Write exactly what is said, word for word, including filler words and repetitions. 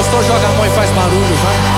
pastor joga a mão e faz barulho, vai.